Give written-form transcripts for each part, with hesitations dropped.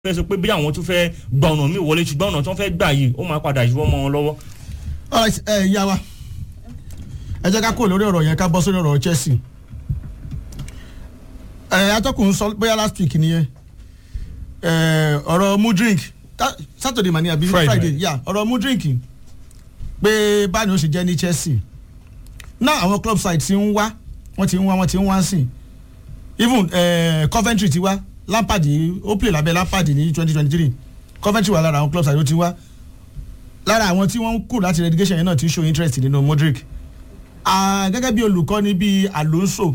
fẹ́ sọ pé bí àwọn tún fẹ́ gba ọ̀nà mi wọlé ṣùgbọ́n ọ̀nà tó ń fẹ́ gbà yìí ó máa padà yíwọ́ mọ́ wọn lọ́wọ́. ìyá wa ẹ jẹ́ ká kó lórí ọ̀rọ̀ yẹn ká bọ́ sórí ọ̀rọ̀ Chelsea. atọ́kùn sọ bóyá last week nìyẹn ọ̀rọ̀ Mudryk Saturday mani àbí Friday ọ̀rọ̀ Mudryk pé báyìí ó ṣe jẹ́ ní Chelsea náà àwọn club side ti ń wá wọ́n ti ń wá sí even Coventry ti wá Lampard ó play lábẹ́ Lampard ní 2023 Coventry wà lára àwọn club side ó ti wá lára àwọn tí wọ́n ń kú láti relegation yẹn náà ti show interest nínú Mudryk gẹ́gẹ́ bí olùkọ́ni bíi Alonso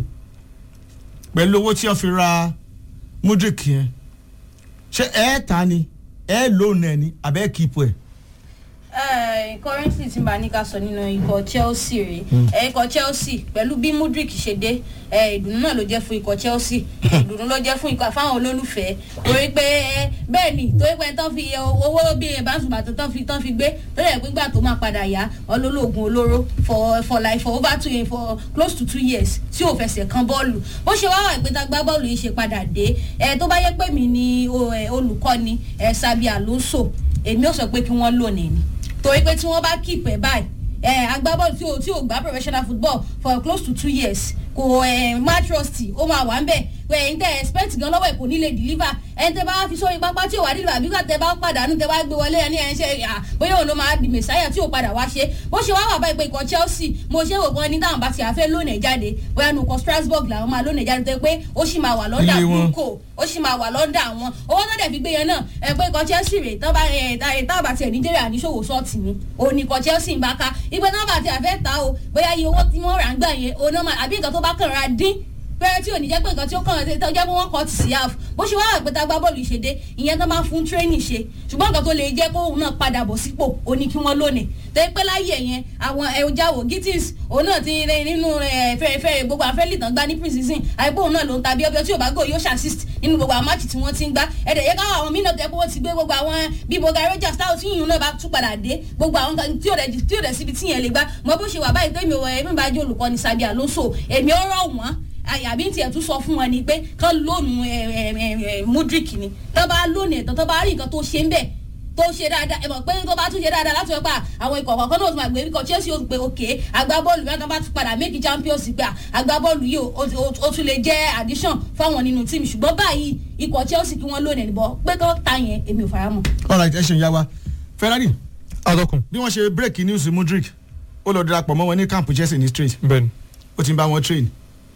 pẹ̀lú owó tí wọ́n fi ra Mudryk yẹn ṣé ta ni lóun ẹ̀ ni àbẹ́ kíìpù ẹ̀. Currently tí n bá ní ká sọ nínú ikọ̀ Chelsea rèé ikọ̀ Chelsea pẹ̀lú bí Mudryk ṣe dé ìdùnnú náà ló jẹ́ fún ikọ̀ Chelsea ìdùnnú ló jẹ́ fún ikọ̀ fáwọn olólùfẹ́ torí pé bẹ́ẹ̀ ni torí pé tán fi owó bíi báṣubàtò tán fi gbé torí ẹ̀ gbígbà tó máa padà yá ọlọ́lọ́gùn olóró for over 2 for close to 2 years tí ò fẹsẹ̀ kan bọ́ọ̀lù bó ṣe wá wà pé tá gbá bọ́ọ̀lù yìí ṣe padà dé tó bá yẹ pé mi ni olùkọ́ni Xabi Alonso èmi ò sọ pé kí wọ́n lónìí ni torí pé tí wọ́n bá keep ẹ̀ báyìí agbábọ́ọ̀lù tí ò gbá professional football for close to 2 years kò match rusty ó máa wà ń bẹ̀ pé ẹ̀yin tẹ́ expect gan lọ́wọ́ ẹ̀ kò ní lè deliver ẹ̀yin tẹ́ bá fi sórí pápá tí ò wá deliver bí tẹ́ bá pàdánù tẹ́ bá gbé wọlé ẹni ẹ̀ ń ṣe bóyá òun ló máa di mẹ̀sáyà tí ò padà wá ṣe bó ṣe wá wà báyìí pé ikọ̀ Chelsea mo ṣe wò gan ní táwọn bá ti àfẹ́ lónìí jáde bóyá nukọ Strasbourg làwọn máa lónìí jáde tó pé ó sì máa wà lọ́ndà bluco ó sì máa wà lọ́ndà àwọn owó tó dẹ̀ fi gbé yẹn náà pé ikọ̀ Chelsea rè táwọn bá tiẹ̀ Nigeria níṣòwò sọ́ọ̀tì ni òní ikọ̀ Chelsea ń bá ká ìgbẹ́ náà bá ti àfẹ́ ta o bóyá iye owó tí wọ́n rà ń gbà yẹn òun náà àbí nǹkan tó bá kàn ra dín bẹ́ẹ̀ tí ò ní jẹ́ pé nǹkan tí ó kàn tó jẹ́ pé wọ́n kọ́ ti sí half bó ṣe wá àgbẹ̀tà gbá bọ́ọ̀lù ìṣèdè ìyẹn tó máa fún training ṣe ṣùgbọ́n nǹkan tó lè jẹ́ kó òun náà padà bọ̀ sípò ó ní kí wọ́n lónìí tẹ́ pé láyé yẹn àwọn ẹ̀jáwò Gittins òun náà ti rẹ nínú fẹ́rẹ̀fẹ́rẹ̀ gbogbo àfẹ́lì tán gbá ní pre-season àìpé òun náà ló ń ta bíọ́bíọ́ tí ò bá gò yóò ṣàṣìst nínú gbogbo àwọn máàcì tí wọ́n ti ń gbá ẹ̀dẹ̀ yẹ káwọn àwọn mínà tẹ́ pé wọ́n ti gbé gbogbo àwọn bí Boga Rangers táwọn tí yìnyín náà bá tún padà dé gbogbo àwọn tí ò dẹ̀ síbi tí yẹn lè gbá mọ bó ṣe wà báyìí tẹ́mi èmi bá jẹ́ olùkọ́ni Xabi Alonso èmi ó rọ̀ wọ́n àbí tí ẹ tún sọ fún wọn ni pé kán lónù Mudryk ni tó bá lónìí tó bá rí nǹkan tó ṣe ń bẹ̀ tó ṣe dáadáa ẹ mọ̀ pé tó bá tún ṣe dáadáa láti wọ́n pa àwọn ikọ̀ kọ̀ọ̀kan náà tún máa gbé ikọ̀ Chelsea ó pé òkè agbábọ́ọ̀lù bí wọ́n bá tún padà make champions pé agbábọ́ọ̀lù yìí ó tún lè jẹ́ addition fáwọn nínú tíìmù ṣùgbọ́n báyìí ikọ̀ Chelsea kí wọ́n lónìí níbọ̀ pé kán ta yẹn èmi ò fara mọ́. alright ẹ ṣeun yá wa Ferrari adọkùn bí wọ́n ṣe break news Mudryk ó lọ darapọ̀ mọ́ wọn ní camp Chelsea ní straight bẹ́ẹ̀ni ó ti ń bá wọn train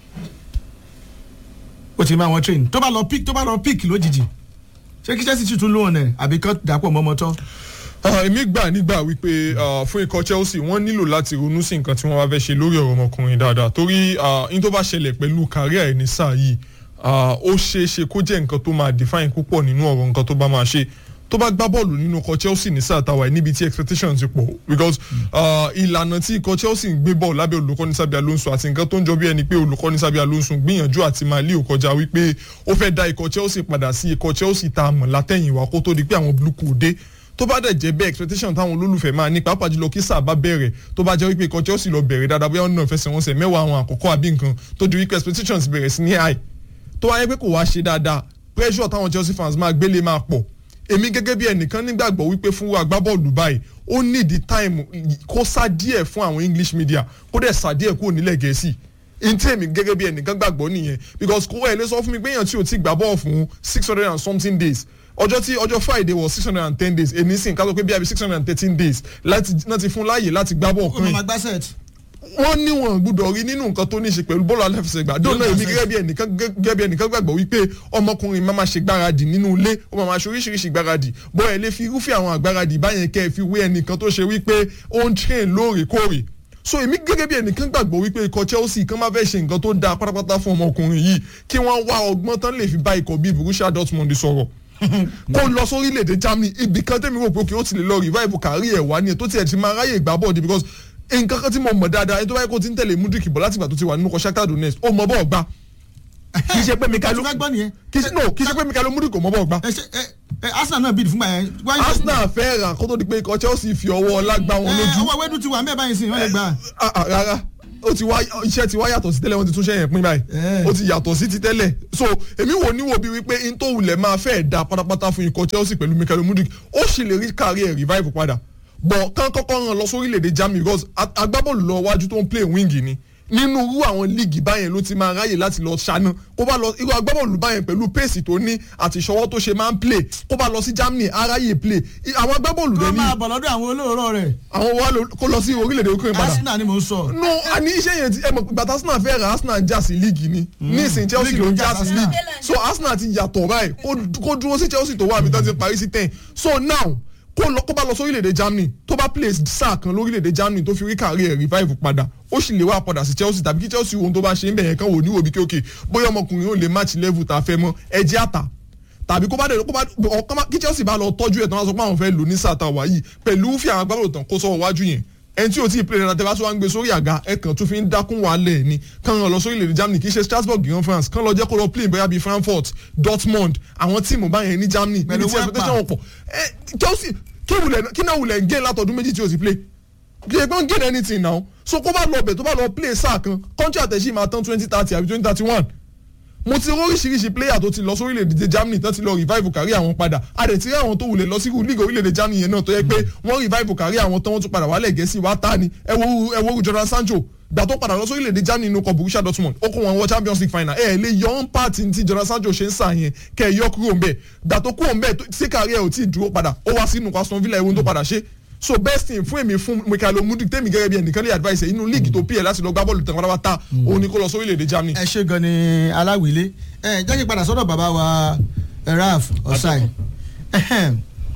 tó bá lọ pick lójijì ṣé kí Chelsea tún lóhùn ẹ̀ àbí kán dàpọ̀ mọ́mọ́ tán. èmi nígbà wípé fún ikọ̀ Chelsea wọ́n nílò láti ronú sí nǹkan tí wọ́n bá fẹ́ ṣe lórí ọ̀rọ̀ ọmọkùnrin dáadáa torí ní tó bá ṣẹlẹ̀ pẹ̀lú káríà ẹ̀ ní sáà yìí ó ṣeé ṣe kó jẹ́ nǹkan tó máa define púpọ̀ nínú ọ̀rọ̀ nǹkan tó bá máa ṣe tó bá gbá bọ́ọ̀lù nínú ikọ̀ Chelsea ní sáà táwa níbi tí expectations ti pọ̀ because ìlànà tí ikọ̀ Chelsea ń gbé bọ́ọ̀lù lábẹ́ olùkọ́ni Xabi Alonso àti nǹkan tó ń jọ bí ẹni pé olùkọ́ni Xabi Alonso gbìyànjú àti máa lé òkọjá wípé ó fẹ́ dá ikọ̀ Chelsea padà sí ikọ̀ Chelsea tá a mọ̀ látẹ̀yìnwá kó tó di pé àwọn blue kò dé tó bá dẹ̀ jẹ́ bẹ́ẹ̀ expectation táwọn olólùfẹ́ máa ní pàápàá jùlọ kí sáà bá bẹ̀rẹ̀ tó bá jẹ́ wípé ikọ̀ Chelsea lọ bẹ̀rẹ̀ dáadáa bóyá ọ̀nà ìfẹsẹ̀wọnsẹ̀ mẹ́wàá àwọn àkọ́kọ́ àbí nǹkan tó di wípé expectations bẹ̀rẹ̀ sí ní high tó wáyé pé kò wá ṣe dáadáa pressure táwọn Chelsea fans máa gbélé máa pọ̀ èmi gẹ́gẹ́ bí ẹnìkan nígbàgbọ́ wípé fún agbábọ́ọ̀lù báyìí ó need time kó sá díẹ̀ fún àwọn English media kó dẹ̀ sá díẹ̀ kúrò nílẹ̀ Gẹ̀ẹ́sì ntí èmi gẹ́gẹ́ bí ẹnìkan gbàgbọ́ nìyẹn because kó ẹ lè sọ fún mi pé èèyàn tí ò ti gbà bọ́ọ̀ fún 600 and something days ọjọ́ Friday wọ 610 days èmi sì ń ká sọ pé bí i 613 days láti fún láàyè láti gbá bọ́ọ̀ kan yìí wọ́n ní wọn gbọ́dọ̀ rí nínú nǹkan tó ní ṣe pẹ̀lú bọ́ọ̀lù aláfẹsẹ̀gbá dóná èmi gẹ́gẹ́ bí ẹnìkan gbàgbọ́ wípé ọmọkùnrin máa ṣe gbáradì nínú ilé ó máa ṣe oríṣiríṣi gbáradì bọ́ ẹ lè fi irúfẹ́ àwọn àgbáradì báyẹn kẹ́ ẹ fi wé ẹnìkan tó ṣe wípé ó ń train lóòrèkóòrè so èmi gẹ́gẹ́ bí ẹnìkan gbàgbọ́ wípé ikọ̀ Chelsea kan máa fẹ́ ṣe nǹkan tó dáa pátápátá fún ọmọkùnrin yìí kí wọ́n wá ọgbọ́n tán lè fi bá ikọ̀ bíi Borussia Dortmund sọ̀rọ̀ kó lọ sórílẹ̀-èdè Germany ibì kan tẹ́mi rò pé ó ti lè lọ revive kárí ẹ̀ wá ní ẹ̀ tó tiẹ̀ ti máa ráyè gbá bọ́ọ̀dì because nǹkan kan tí mo mọ̀ dáadáa ẹni tó bá yẹ kó ti ń tẹ̀lé Mudryk bọ̀ láti ìgbà tó ti wà nínú kọ́ Shakhtar Donetsk ó mọ bọ́ọ̀ gbá kì í ṣe pé Mikhailo Mudryk kò mọ bọ́ọ̀ gbá. Arsenal náà bid fún báyẹn. Arsenal fẹ́ rà kó tó di pé ikọ̀ Chelsea fi ọwọ́ ọlá gbá wọn lójú. ọwọ́ wẹ́dú ti wà mẹ́ẹ̀ báyìí sí wọ́n lè gbà. rárá ó ti wá iṣẹ́ ti wá yàtọ̀ sí tẹ́lẹ̀ wọ́n ti tún ṣe yẹn pín báyìí ó ti yàtọ̀ sí ti tẹ́lẹ̀ so èmi wò níwò bí wípé in tó wulẹ̀ máa fẹ́ da pátápátá fún ikọ̀ Chelsea pẹ̀lú Mikel Mudrik ó sì lè rí kárí ẹ̀ revive padà bọ̀ kán kọ́kọ́ ràn lọ sórílẹ̀-èdè Germany because agbábọ́ọ̀lù lọ wájú tó ń play wing ni nínú irú àwọn líìgì báyẹn ló ti máa ráyè láti lọ ṣáná kó bá lọ irú agbábọ́ọ̀lù báyẹn pẹ̀lú pace tó ní àti ìṣọwọ́ tó ṣe máa ń play kó bá lọ sí Germany aráyè play àwọn agbábọ́ọ̀lù rẹ̀ ní. kó máa bọ̀ lọ́dọ̀ àwọn olóòrò rẹ̀. àwọn wa kó lọ sí orílẹ̀-èdè Ukraine padà. Arsenal ni mò ń sọ. no àní iṣẹ́ yẹn ti ẹ mọ̀ bàtà Arsenal fẹ́ ra Arsenal já sí líìgì ni nísìnyí Chelsea ló ń já sí líìgì so Arsenal ti yàtọ̀ báyìí kó dúró sí Chelsea tó wà àbí tó ti parí sí 10 so now kó bá lọ sórílẹ̀-èdè Germany tó bá play sáà kan lórílẹ̀-èdè Germany tó fi rí kárí ẹ̀ revive padà ó sì lè wá padà sí Chelsea tàbí kí Chelsea ohun tó bá ṣe ń bẹ̀yẹn kan wò ní òbí kéòkè bóyá ọmọkùnrin ó lè match level tá a fẹ́ mọ́ ẹjẹ́ àtà tàbí kí Chelsea bá lọ tọ́jú ẹ̀ tán wá sọ pé àwọn fẹ́ lò ní sáà tá a wà yìí pẹ̀lú fi àwọn agbábọ̀lù tán kó sọ wájú yẹn ẹni tí o ti play dáadáa tẹ́lá tó wá ń gbé sórí àga ẹ̀kan tó fi ń dákún wàhálẹ̀ ni kàn lọ sórílẹ̀-èdè Germany kì í ṣe Strasbourg gan France kàn lọ jẹ́ kó lọ play bóyá bíi Frankfurt Dortmund àwọn tíìmù báyẹn ní Germany níbi tí expectation wọn pọ̀ Chelsea kí náà wulẹ̀ ń gé látọ̀dún méjì tí o ti play kí ẹ gbọ́n gain anything now so kó bá lọ bẹ̀ tó bá lọ play sáà kan contract ẹ̀ sì máa tán 2030 àbí 2031 mo ti oríṣiríṣi player tó ti lọ sórílẹ̀-èdè Germany tó ti lọ revive kárí àwọn padà àdètí rí àwọn tó wulẹ̀ lọ sí league orílẹ̀-èdè Germany yẹn náà tó yẹ pé wọ́n revive kárí àwọn tó wọ́n tún padà wálẹ̀ gẹ̀ẹ́sì wá tá ni ẹ wo Jordan Sancho gbà tó padà lọ sórílẹ̀-èdè Germany nínú ọkọ̀ Borussia Dortmund ó kó wọn wọ Champions League final ẹ lè yọ ọ́n pààtì tí Jordan Sancho ṣe ń sà yẹn kẹ́ ẹ yọ kúrò ńbẹ̀ gbà tó kúrò ńbẹ̀ tí kárí ẹ ò tí ì dúró padà ó wá sínú Aston Villa ewu tó padà ṣe so best thing fún èmi fún Mikel Mudrik tèmi gẹ́gẹ́ bí ẹnìkan lè advice inú league tó pl láti lọ gbá bọ́ọ̀lù tán pátápátá òun ni kó lọ sórílẹ̀-èdè Germany. ẹ ṣe gan ni aláwìlé jẹ́ kí padà sọ́dọ̀ bàbá wa Ralph Osai ẹ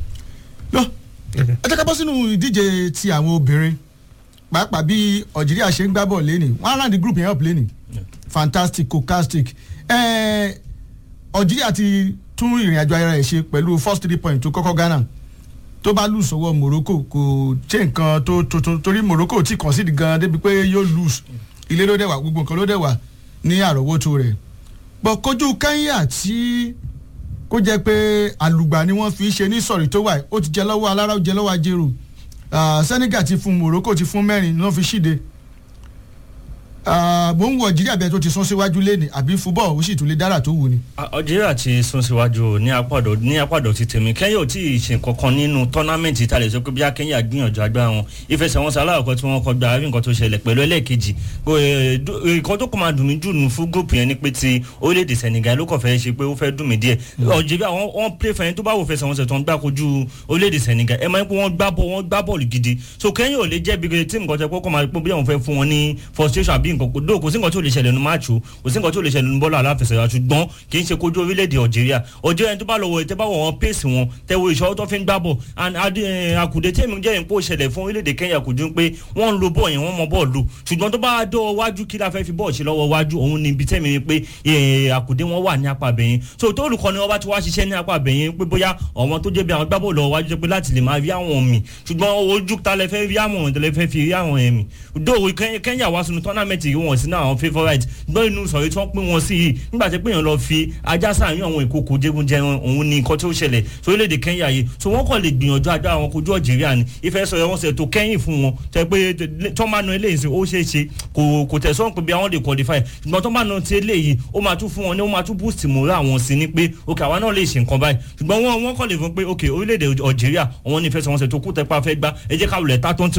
jẹ́ ká bọ́ sínú ìdíje ti àwọn obìnrin pàápàá bí Algeria ṣe ń gbá bọ́ọ̀lù lẹ́nì wọ́n á round the group yẹn up lẹ́nì fantastic cocastic Algeria ti tún ìrìn àjò ayẹyẹ ṣe pẹ̀lú first 3 points tó kọ́kọ́ Ghana tó bá lose sọ́wọ́ Morocco kò ṣe nǹkan tó torí Morocco ti concede gan débi pé yóò lose ilé ló dẹ̀wà gbogbo nǹkan ló dẹ̀wà ní àrọ́wọ́tó rẹ̀ bọ̀ kojú Kenya tí kó jẹ́ pé àlùgbà ni wọ́n fi ṣe ní sọ̀rí tó wà ó ti jẹ lọ́wọ́ alára ó jẹ lọ́wọ́ ajérò Senegal ti fún Morocco ti fún 4 ló fi ṣíde bó ń wọ Algeria bẹ́ẹ̀ tó ti sún síwájú lẹ́nìí àbí fúbọ̀ ó sì tún lè dára tó wù ni. Algeria ti sún síwájú ní apàdọ̀ ti tèmi Kenya ò tí ì ṣe kankan nínú tọ́námẹ́ǹtì tá a lè sọ pé bí Kenya gbìyànjú agbára wọn ìfẹsẹ̀wọnsẹ̀ aláwọ̀kọ́ tí wọ́n kọ́ gba àárín nǹkan tó ṣẹlẹ̀ pẹ̀lú ẹlẹ́ẹ̀kejì nǹkan tó kọ́ máa dùn mí jù nù fún gúrùpù yẹn ni pé ti orílẹ̀-èdè Senegal ló kàn fẹ́ ṣe pé ó fẹ́ dùn mí díẹ̀ Algeria wọ́n play fẹ́yìn tó bá wò fẹsẹ̀wọnsẹ̀ tó ń gbá kojú orílẹ̀-èdè Senegal ẹ máa ń pé wọ́n gbá bọ́ọ̀lù gidi so Kenya ò lè jẹ́ bí tíìmù kan tẹ́ pé ó kọ́ máa pé bí àwọn fẹ́ fún wọn ní frustration àbí nǹkan kò sí nǹkan tó lè ṣẹlẹ̀ nínú máàcù kò sí nǹkan tó lè ṣẹlẹ̀ nínú bọ́ọ̀lù aláfẹsẹ̀wá ṣùgbọ́n kì í ṣe kojú orílẹ̀-èdè Algeria ẹni tó bá lọ wọ ẹ tẹ́ bá wọ wọn pace wọn tẹ́ wo ìṣọwọ́ tó fi ń gbá bọ̀ and àkùdé tèmi jẹ́ ìpò ìṣẹ̀lẹ̀ fún orílẹ̀-èdè Kenya kò ju pé wọ́n ń lo bọ́ọ̀ yẹn wọ́n mọ bọ́ọ̀ lò ṣùgbọ́n tó bá dọ́ wájú kí la fẹ́ fi bọ́ọ̀ ṣe lọ́wọ́ wájú òun ni ibi tèmi pé àkùdé wọn wà ní apá abẹ́yẹn so tó olùkọ́ni wọn bá ti wá ṣiṣẹ́ ní apá abẹ́yẹn pé bóyá àwọn tó jẹ́ bí àwọn gbábọ̀ lọ́wọ́ wájú pé láti lè máa rí àwọn mì ṣùgbọ́n ojú ta lẹ fẹ́ rí àwọn tẹ́lẹ̀ fẹ́ fi rí àwọn ẹ̀mí dóò Kenya wá sínú tọ́námẹ́ǹtì yìí wọ́n sí náà àwọn favourite gbọ́ inú sọ̀rọ̀ tí wọ́n pín wọn sí yìí nígbà tí péyàn lọ fi ajá sáàyàn àwọn ìkókò jégúnjẹ òun ni nǹkan tí ó ṣẹlẹ̀ sórílẹ̀-èdè Kenya yìí so wọ́n kàn lè gbìyànjú àjọ àwọn kojú Algeria ni ìfẹ́ sọ̀rọ̀ wọn ṣe tó kẹ́yìn fún wọn tẹ́ pé tó máa na eléyìí sí ó ṣeé ṣe kò tẹ̀sán pé bí àwọn lè qualify ṣùgbọ́n tó máa na ti eléyìí ó máa tún fún wọn ní ó máa tún boost moral wọn sí ni pé ok àwa náà lè ṣe nǹkan báyìí ṣùgbọ́n wọ́n kàn lè fún pé ok orílẹ̀-èdè Algeria àwọn ní ìfẹ́ sọ wọn ṣe tó kú tẹ́pá fẹ́ gbá ẹ jẹ́ ká lulẹ̀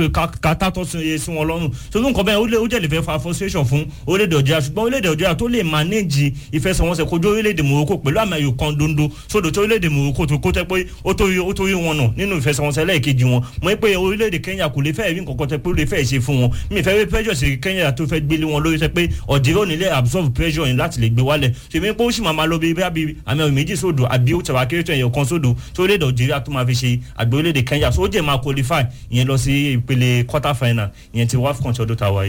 tátọ́ sí wọn lọ́rùn so nǹkan bẹ́ẹ̀ ó jẹ́ lè fẹ́ fa frustration fún orílẹ̀-èdè Algeria ṣùgbọ́n orílẹ̀-èdè Algeria tó lè manage ìfẹsẹ̀wọnsẹ̀ kojú orílẹ̀-èdè Morocco pẹ̀lú àmì ayò kan dondo sódò tó orílẹ̀-èdè Morocco tó kó tẹ́ pé ó tó rí wọn nà nínú ìfẹsẹ̀wọnsẹ̀ lẹ́ẹ̀kejì wọn mọ̀ pé orílẹ̀-èdè Kenya kò lè fẹ́ rí nǹkan kan tẹ́ pé ó lè fẹ́ ṣe fún wọn mi fẹ́ rí pressure sí Kenya tó fẹ́ gbélé wọn lórí tẹ́ pé Algeria ò ní lè absorb pressure yẹn láti lè gbé wálẹ̀ ṣèmi pé ó sì máa lọ bí àmì ayò méjì sódò àbí ó tẹ̀wá kéré tó ẹ̀yọ̀ kan sódò tó orílẹ̀-èdè Algeria tó máa fi ṣe àgbẹ̀ orílẹ̀-èdè Kenya so ó jẹ́ máa qualify ìyẹn lọ sí ìpele quarter final ìyẹn ti WAFCON tí ọdún ta wáyé.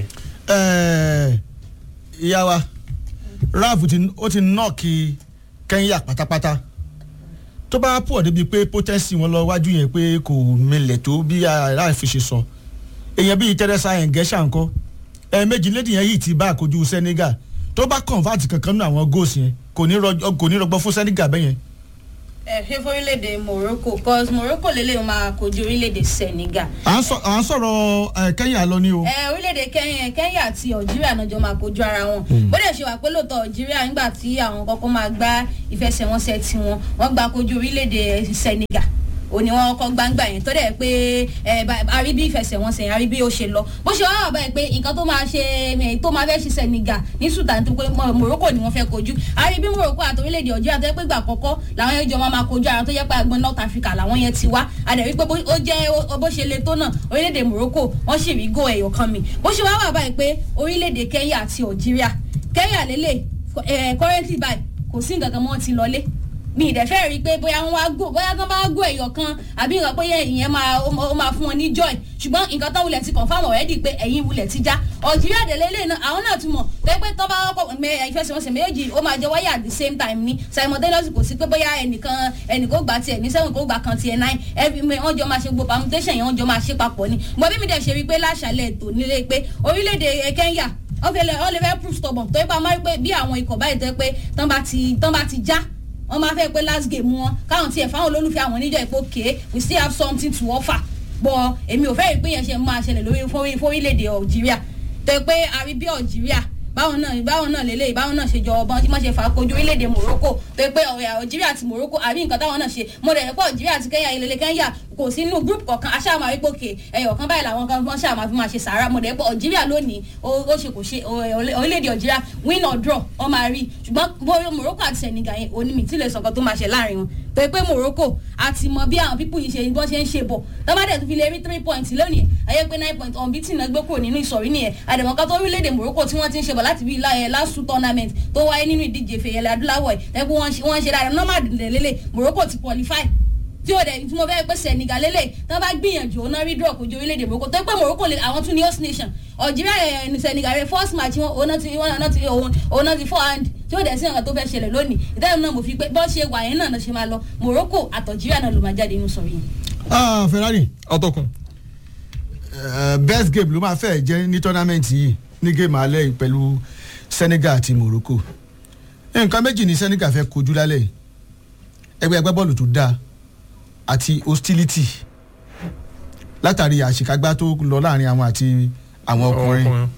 ìyá wa Ralph ó ti nọ́ọ̀kì Kenya pátápátá tó bá pọ̀ débi pé potency wọn lọ wájú yẹn pé kò milẹ̀ tó bí Ralph ṣe sọ èèyàn bíi Teresa Engesha ńkọ́ méjì lédi yẹn yìí ti bá àkojú Senegal tó bá convert kankan nínú àwọn goals yẹn kò ní rọgbọ fún Senegal bẹ́yẹn. ṣé fórílẹ̀-èdè Morocco cause Morocco lélẹ̀ máa kojú orílẹ̀-èdè Senegal. à ń sọ̀rọ̀ Kenya lọ ní o. Orílẹ̀-èdè Kenya àti Algeria náà jọ máa kojú ara wọn. bó dẹ̀ ṣe wà pé lóòótọ́ Algeria nígbà tí àwọn kọ́kọ́ máa gbá ìfẹsẹ̀wọnsẹ̀ tiwọn wọ́n gbá kojú orílẹ̀-èdè Senegal òní wọn kọ gbangba yẹn tó dẹ̀ pé àrí bí ìfẹsẹ̀wọnsẹ̀ yẹn àrí bí ó ṣe lọ bó ṣe wá wà báyìí pé nǹkan tó máa fẹ́ ṣe Senegal ní Sudan tó pé Morocco ni wọ́n fẹ́ kojú àrí bí Morocco àti orílẹ̀-èdè Algeria tó yẹ pé gbà kọ́kọ́ làwọn yẹn jọ máa kojú ara tó yẹ pé agbọn North Africa làwọn yẹn ti wá àdẹ̀rí pé ó jẹ́ bó ṣe le tó náà orílẹ̀-èdè Morocco wọ́n sì rí góò ẹ̀yọ̀ kan mi bó ṣe wá wà báyìí pé orílẹ̀-èdè Kenya àti Algeria Kenya lélẹ̀ currently báyìí kò sí nǹkan kan mọ́ ti lọlé mi ìdẹ̀fẹ́ rí i pé bóyá tán bá gò ẹ̀yọ̀ kan àbí nǹkan pé ìyẹn máa fún wọn ní joy ṣùgbọ́n nǹkan tó wulẹ̀ ti confirm already pé ẹ̀yin wulẹ̀ ti já Algeria délé náà àwọn náà ti mọ̀ pé tán bá ìfẹsẹ̀wọnsẹ̀ méjì ó máa jẹ wáyà at the same time ní simultaneously kò sí pé bóyá ẹnìkan gbà tiẹ̀ ní 7 kó gbà kan tiẹ̀ 9 wọ́n jọ máa ṣe gbogbo permutation yẹn wọ́n jọ máa ṣe papọ̀ ni mo bí mi dẹ̀ ṣe rí i pé láṣàlẹ̀ ètò nílé pé orílẹ̀-èdè Kenya ó lè fẹ́ prove stubborn tó yẹ pa máa rí pé bí àwọn ikọ̀ báyìí tó yẹ pé tán bá ti já wọ́n máa fẹ́ pé last game wọn káwọn tiẹ̀ fáwọn olólùfẹ́ àwọn oníjọ́ ìpò ké we still have something to offer but èmi ò fẹ́ rí pé yẹn ṣe máa ṣẹlẹ̀ lórí fórílẹ̀-èdè Algeria tó yẹ pé àrí bí Algeria báwọn náà lélẹ̀ báwọn náà ṣe jọ ọbọ̀n tí wọ́n ṣe fà kojú orílẹ̀-èdè Morocco tó yẹ pé Algeria àti Morocco àbí nǹkan táwọn náà ṣe mo dẹ̀ pé Algeria àti Kenya ilẹ̀ Kenya kò sí inú group kọ̀ọ̀kan aṣáàmà wípé òkè ẹ̀yọ̀ kan báyìí làwọn kan wọ́n ṣáàmà fi máa ṣe sàárà mo dẹ̀ pé Algeria lónìí ó ṣe kò ṣe orílẹ̀-èdè Algeria win or draw wọ́n máa rí ṣùgbọ́n Morocco àti Senegal yẹn òní mi tí lè sọ̀kan tó máa ṣe láàrin wọn tó yẹ pé Morocco àti mọ bí àwọn pípù yìí ṣe bọ́n ṣe ń ṣe bọ̀ tọ́mọdé tó fi lè rí 3 points lónìí ayé pé 9 points unbeaten náà gbé kúrò nínú ìsọ̀rí nìyẹn àdèmọ̀ká tó orílẹ̀-èdè Morocco tí wọ́n ti ń ṣe bọ̀ láti bí last 2 tournament tó wáyé nínú ìdíje fèyẹlẹ adúláwọ̀ ẹ̀ ẹ̀ pé wọ́n ṣe dáadáa normal lélẹ̀ Morocco ti qualify tí o dẹ̀ tí mo fẹ́ pé Senegal lélẹ̀ tí wọ́n bá gbìyànjú ọ̀nà rí draw kojú orílẹ̀-èdè Morocco tó pé Morocco lè àwọn tún ní host nation Algeria ní Senegal rẹ̀ first match wọn ọ̀nà ti forehand tí o dẹ̀ sí nǹkan tó fẹ́ ṣẹlẹ̀ lónìí ìdáhùn náà mo fi pé bọ́ ṣe wà yẹn náà ṣe máa lọ Morocco àti Algeria náà ló máa jáde inú sọ̀rọ̀ yẹn. Ferrari ọtọkùn best game ló máa fẹ́ jẹ́ ní tournament yìí ní game alẹ́ pẹ̀lú Senegal àti Morocco nǹkan méjì ní Senegal fẹ́ kojú lálẹ́ yìí ẹgbẹ́ bọ́ọ̀lù tó dáa àti hostility látàrí àṣekágbá tó lọ láàrin àwọn àti àwọn ọkùnrin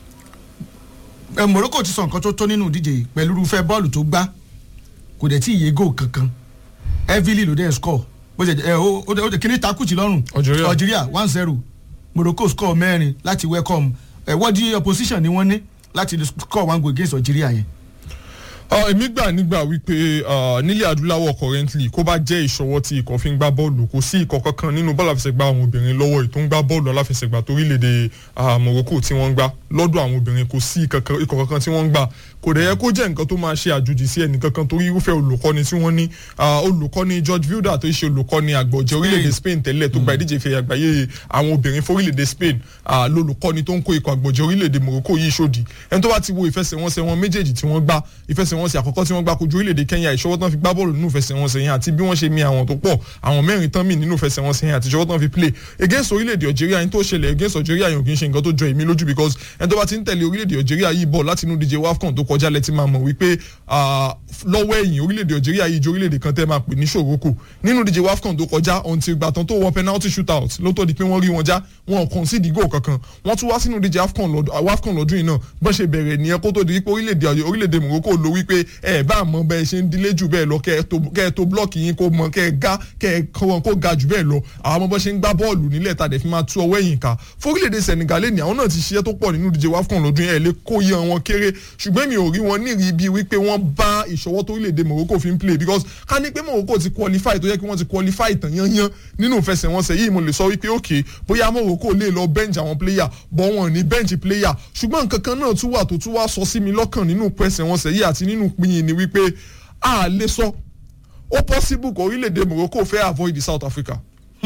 Morocco ti sọ nǹkan tó tó nínú ìdíje pẹ̀lú irúfẹ́ bọ́ọ̀lù tó gbá kò dẹ̀ tí ì yé goal kankan heavily ló dẹ̀ score bó ṣe ó kíní takùtì lọ́rùn Algeria 1-0 Morocco score 4 láti welcome wọ́ọ̀dì opposition ni wọ́n ní láti score 1 goal against Algeria yẹn. èmi gbà nígbà wípé nílẹ̀ adúláwọ̀ currently kó bá jẹ́ ìṣọwọ́ tí ikọ̀ fi ń gbá bọ́ọ̀lù kò sí ikọ̀ kankan nínú bọ́ọ̀lù àfẹsẹ̀gbá àwọn obìnrin lọ́wọ́ yìí tó ń gbá bọ́ọ̀lù aláfẹsẹ̀gbá torílẹ̀-èdè Morocco tí wọ́n ń gbá lọ́dọ̀ àwọn obìnrin kò sí ikọ̀ kankan tí wọ́n ń gbá kò dẹ̀ yẹ kó jẹ́ nǹkan tó máa ṣe àjòjì sí ẹnì kankan torí irúfẹ́ olùkọ́ni tí wọ́n ní olùkọ́ni George Vilda tó ṣe olùkọ́ni àgbọ̀jẹ̀ orílẹ̀-èdè Spain tẹ́lẹ̀ tó gba ìdíje ìfẹ̀yà àgbáyé àwọn obìnrin fórílẹ̀-èdè Spain lolùkọ́ni tó ń kó ikọ̀ àgbọ̀jẹ̀ orílẹ̀-èdè Morocco yìí ṣòdì ẹni tó bá ti wo ìfẹsẹ̀wọnsẹ̀ wọn méjèèjì tí wọ́n gbá ìfẹsẹ̀wọnsẹ̀ àkọ́kọ́ tí wọ́n gbá kojú orílẹ̀-èdè Kenya ìṣọwọ́ tán fi gbá bọ́ọ̀lù nínú ìfẹsẹ̀wọnsẹ̀ yẹn àti bí wọ́n ṣe mi àwọn tó pọ̀ àwọn 4 tán mì nínú ìfẹsẹ̀wọnsẹ̀ yẹn àti ìṣọwọ́ tán fi play against orílẹ̀-èdè Algeria yẹn tó ṣẹlẹ̀ against Algeria yẹn ò kì í ṣe nǹkan tó jọ èmi lójú because ẹni tó bá ti ń tẹ̀lé orílẹ̀-èdè Algeria yìí bọ̀ láti inú díje WAFCON tó kọjá lẹ́tí máa mọ̀ wípé lọ́wọ́ ẹ̀yìn orílẹ̀-èdè Algeria yìí jẹ́ orílẹ̀-èdè kan tẹ́ máa pè ní ṣòrókò nínú díje WAFCON tó kọjá until ìgbà tán tó wọ penalty shootout ló tó di pé wọ́n rí wọn já wọn ò concede goal kankan wọ́n tún wá sínú díje WAFCON lọ́dún yìí náà bọ́n ṣe bẹ̀rẹ̀ nìyẹn kó tó di pé orílẹ̀-èdè Morocco ló wípé ẹ̀ bá mọ bẹ́ẹ̀ ṣe ń dílé jù bẹ́ẹ̀ lọ kẹ́ ẹ tó blọ́ọ̀kì yín kó mọ kẹ́ ẹ kó ga jù bẹ́ẹ̀ lọ àwọn ọmọ bọ́ ṣe ń gbá bọ́ọ̀lù nílẹ̀ tàdé fi máa tú ọwọ́ ẹ̀yìn ká fórílẹ̀-èdè Senegal ní àwọn náà ti ṣiṣẹ́ tó pọ̀ nínú díje WAFCON lọ́dún yẹn lè kó yẹ wọn kéré ṣùgbọ́n mi ò rí wọn nírìí bíi wípé wọ́n bá ìṣọwọ́ tó orílẹ̀-èdè Morocco fi ń play because ká ní pé Morocco ti qualify tó yẹ kí wọ́n ti qualify tàn yányán nínú ìfẹsẹ̀wọnsẹ̀ yìí mo lè sọ wípé okay bóyá Morocco lè lọ bench àwọn player bọ́ wọn ní bench player ṣùgbọ́n nǹkan kan náà tún wà tó tún wá sọ sí mi lọ́kàn nínú ìfẹsẹ̀wọnsẹ̀ yìí àti nínú pinyin ni wípé a lè sọ ó possible kó orílẹ̀-èdè Morocco fẹ́ avoid South Africa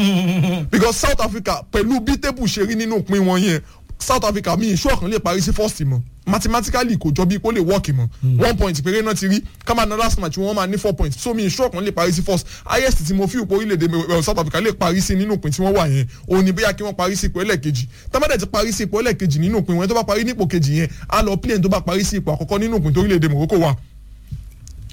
because South Africa pẹ̀lú bí table ṣe rí nínú pin wọn yẹn South Africa mi ìṣó ọ̀kan lè parí sí first mọ́ mathematically kò jọ bí kó lè work mọ́ 1 point péré náà ti rí kámánà last match wọ́n máa ní 4 points so mi ìṣó ọ̀kan lè parí sí first highest tí mo fi ipò orílẹ̀-èdè South Africa lè parí sí nínú ìpín tí wọ́n wà yẹn òun ni bóyá kí wọ́n parí sí ipò ẹlẹ́ẹ̀kejì tábàdẹ̀ ti parí sí ipò ẹlẹ́ẹ̀kejì nínú ìpín wọn tó bá parí ní ipò kejì yẹn á lọ plane tó bá parí sí ipò àkọ́kọ́ nínú ìpín tó orílẹ̀-èdè Morocco wà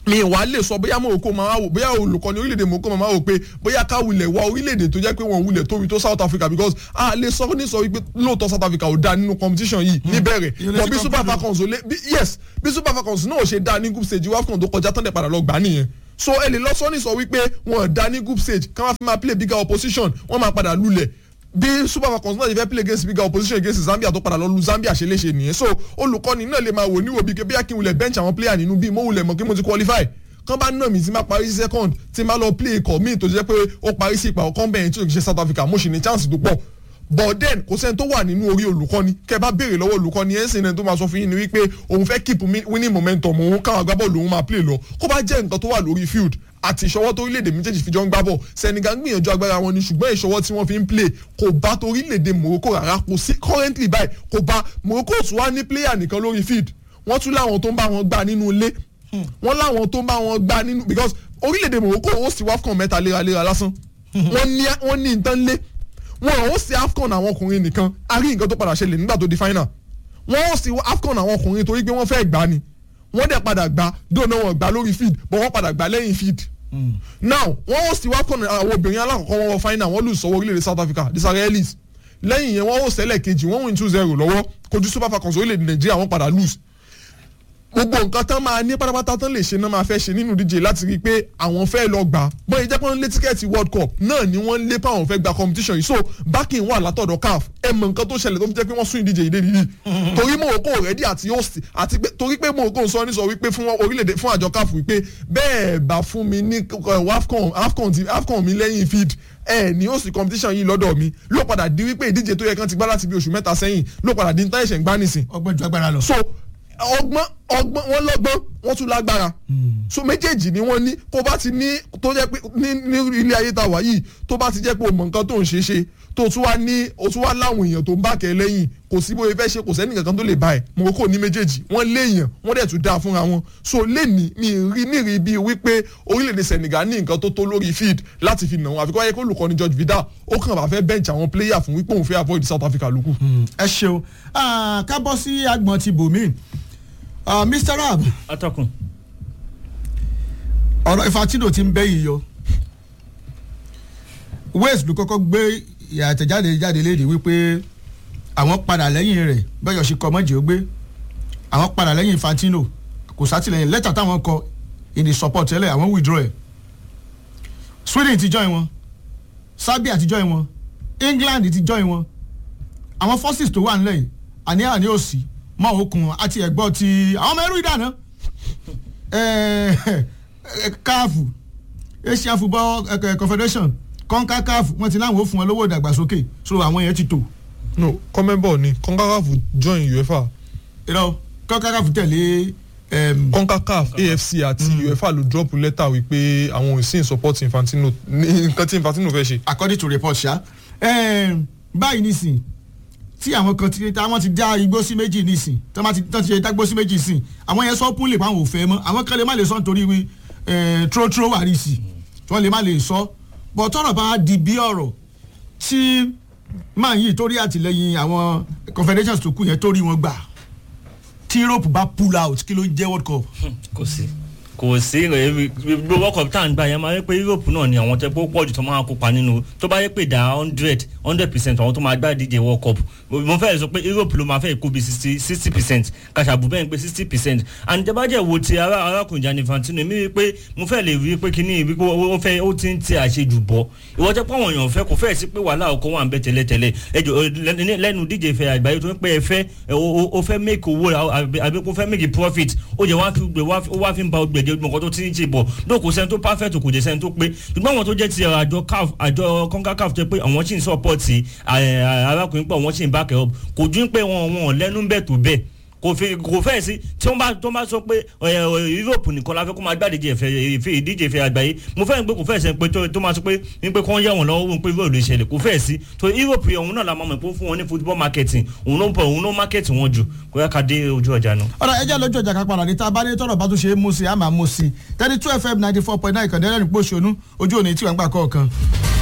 mi wà lè sọ bóyá Morocco máa wò bóyá olùkọ́ni orílẹ̀-èdè Morocco máa wò pé bóyá ká wulẹ̀ wá orílẹ̀-èdè tó jẹ́ pé wọ́n wulẹ̀ tóbi tó South Africa because a lè sọ ní sọ wípé lóòótọ́ South Africa ò dáa nínú competition yìí níbẹ̀rẹ̀ but bí Super Falcons ò lè bí Super Falcons náà ò ṣe dáa ní group stage WAFCON tó kọjá tán dẹ̀ padà lọ gbà nìyẹn so ẹ lè lọ sọ ní sọ wípé wọn dáa ní group stage ká máa fi máa play bigger opposition wọ́n máa padà lulẹ̀ bí Super Falcons náà ti fẹ́ play against bigger opposition against Zambia tó padà lọ lu Zambia ṣe léṣe nìyẹn so olùkọ́ni náà lè máa wò níwò bí kébíyà kí n wulẹ̀ bench àwọn player nínú bí mo wulẹ̀ mọ̀ kí mo ti qualify kán bá nà mí tí máa parí sí second tí máa lọ play ikọ̀ míì tó jẹ́ pé ó parí sí ìpàwọ́ kọ́ńbẹ̀yìn tí ò kì í ṣe South Africa mo sì ní chance tó pọ̀ but then kò sẹ́ni tó wà nínú orí olùkọ́ni kẹ́ bá béèrè lọ́wọ́ olùkọ́ni ẹ̀ ń sìn ẹni tó máa sọ fún yín ni wípé òun fẹ́ keep winning momentum òun káwọn agbábọ́ọ̀lù òun máa play lọ kó bá jẹ́ nǹkan tó wà lórí field àti ìṣọwọ́ tó orílẹ̀-èdè méjèèjì fi jọ ń gbábọ̀ Senegal ń gbìyànjú agbára wọn ni ṣùgbọ́n ìṣọwọ́ tí wọ́n fi ń play kò bá tó orílẹ̀-èdè Morocco rárá kò sí currently báyìí kò bá Morocco tún wá ní player nìkan lórí field wọ́n tún láwọn tó ń bá wọn gbá nínú ilé wọ́n láwọn tó ń bá wọn gbá nínú because orílẹ̀-èdè Morocco ó sì WAFCON mẹ́ta léraléra lásán wọ́n ní nǹkan lé wọn ó sì AFCON àwọn ọkùnrin nìkan a rí nǹkan tó padà ṣẹlẹ̀ nígbà tó di final wọ́n ó sì AFCON àwọn ọkùnrin torí pé wọ́n fẹ́ gbá ni wọ́n dẹ̀ padà gbá dóònà wọn gbá lórí field but wọ́n padà gbá lẹ́yìn field now wọ́n ó sì AFCON àwọn obìnrin alákọ̀ọ́kọ́ wọn wọ final wọ́n lose sọ́wọ́ orílẹ̀-èdè South Africa the Israelis lẹ́yìn yẹn wọ́n ó sẹ́lẹ̀ kejì wọ́n win 2-0 lọ́wọ́ kojú Super Falcons orílẹ̀-èdè Nàìjíríà wọ́n padà lose gbogbo nǹkan tán máa ní pátápátá tán lè ṣe náà máa fẹ́ ṣe nínú díje láti rí i pé àwọn fẹ́ lọ gbà bọ́n ìjẹ́ pé wọ́n lé tíkẹ́ẹ̀tì World Cup náà ni wọ́n lé pé àwọn fẹ́ gba competition yìí so backing wà látọ̀dọ̀ CAF ẹ mọ nǹkan tó ṣẹlẹ̀ tó fi jẹ́ pé wọ́n sún ìdíje ìdè yìí torí Morocco ready àti host àti pé torí pé Morocco sọ ní sọ wípé fún orílẹ̀-èdè fún àjọ CAF wípé bẹ́ẹ̀ bá fún mi ní AFCON mi lẹ́yìn field ní ó sì competition yìí lọ́dọ̀ mi ló padà di wípé ìdíje tó yẹ kán ti gbá láti bí oṣù mẹ́ta sẹ́yìn ló padà di ní táyẹ̀ṣẹ̀ ń gbá nìsín. ọgbọ́n ju agbára lọ. so ọgbọ́n wọn lọ́gbọ́n wọ́n tún lágbára so méjèèjì ni wọ́n ní kó bá ti ní tó jẹ́ pé ní ilé ayé tá a wà yìí tó bá ti jẹ́ pé o mọ̀ nǹkan tó ń ṣe tó tún wá láwọn èèyàn tó ń bá kẹ́ lẹ́yìn kò sí bóyá fẹ́ ṣe kò sẹ́ni kankan tó lè bá ẹ̀ Morocco ní méjèèjì wọ́n léèyàn wọ́n dẹ̀ tún dáa fúnra wọn so lẹ́ni mi rí bíi wípé orílẹ̀-èdè Senegal ní nǹkan tó tó lórí field láti fi nà wọn àfikún ayé kó olùkọ́ni George Vidal ó kàn bá fẹ́ bench àwọn player fún wípé òun fẹ́ avoid South Africa lókù. ẹ ṣeun ká bọ́ sí agbọ̀n ti bòmíì Mr. Rab atọ́kùn ọ̀rọ̀ Infantino ti ń bẹ́ yìí yọ Wales ló kọ́kọ́ gbé àtẹ̀jáde jáde léde wípé àwọn padà lẹ́yìn rẹ̀ bẹ́ẹ̀ yọ̀ṣì kọ́ mọ́jì ó gbé àwọn padà lẹ́yìn Infantino kò sátìlẹ́yìn lẹ́tà táwọn kọ in the support tẹ́lẹ̀ àwọn withdraw ẹ̀ Sweden ti join wọn Serbia ti join wọn England ti join wọn àwọn forces tó wà nílẹ̀ yìí àníyàn ni ó sì mọ òkun àti ẹ̀gbọ́n ti àwọn ọmọ ẹrú ìdáná CAF Asian Football Confederation CONCACAF wọ́n ti láwọn ò fún wọn lówó ìdàgbàsókè so àwọn yẹn ti tò. no CONMEBOL ni CONCACAF join UEFA. CONCACAF tẹ̀lé. CONCACAF AFC àti UEFA ló drop letter wípé àwọn ò sí in support Infantino nǹkan tí Infantino fẹ́ ṣe. according to report ṣá báyìí nísìn tí àwọn kan táwọn ti dá igbó sí méjì nísìn tí wọ́n ti ṣe dágbó sí méjì sìn àwọn yẹn sọ púlì pa àwọn ò fẹ́ mọ́ àwọn kan lè má lè sọ nítorí tró wà rí sí tí wọ́n lè má lè sọ bọ̀ tọ́rọ̀ bá di bí ọ̀rọ̀ tí máa yìí torí àtìlẹ́yìn àwọn confederations tó kù yẹn torí wọn gbà tí Europe bá pull out kí ló ń jẹ́ World Cup. kò sí gbogbo World Cup tá à ń gbà yẹn máa yẹ pé Europe náà ni àwọn tẹ pé ó pọ̀ jù tó máa kópa nínú tó bá yẹ pé dá 100% àwọn tó máa gbá díje World Cup mo fẹ́ sọ pé Europe ló máa fẹ́ kó bí 60% kàṣàbù bẹ́ẹ̀ pé 60% and jẹ́bàjẹ́ wo ti arákùnrin Gianni Infantino mi rí pé mo fẹ́ lè rí pé kíní wípé ó ti ń ti àṣejù bọ́ ìwọ jẹ́ pé àwọn èèyàn fẹ́ kò fẹ́ sí pé wàhálà ọkọ̀ wà ń bẹ tẹ́lẹ̀tẹ́lẹ̀ lẹ́nu díje ìfẹ́ àgbáyé tó ń pẹ́ ó fẹ́ make owó àbí kó fẹ́ make profit ó jẹ́ wá fi ń ba ọgbẹ̀ nǹkan tó ti ń ṣe bọ̀ ló kò sẹ́ni tó perfect kò jẹ́ sẹ́ni tó pé ṣùgbọ́n àwọn tó jẹ́ ti àjọ CONCACAF jẹ́ pé àwọn sì ń support arákùnrin pọ̀ wọ́n sì ń back up kò dún pé wọn lẹ́nu bẹ́ẹ̀ tó bẹ́ẹ̀ kò fẹ́ sí tí wọ́n bá sọ pé Europe nìkan la fẹ́ kó máa gbàdíje ìdíje ìfẹ́ àgbáyé mo fẹ́ pé kò fẹ́ sẹ́ pé tó máa sọ pé ní pé kó ń yẹ wọn lọ́wọ́ wọn pé yóò lè ṣẹlẹ̀ kò fẹ́ sí tó Europe òun náà la máa mọ̀ pé fún wọn ní football marketing òun ló market wọn jù kó yá ká dé ojú ọjà náà. ọ̀rọ̀ ẹjẹ́ lójú ọjà ká padà ní tá a bá ní tọ̀rọ̀ bá tún ṣe é mú sí i á máa mú sí i 32 FM 94.9 ìkànnì ẹlẹ́rìn pòṣónú ojú òní tí wọ́n gbà kọ̀ọ̀kan.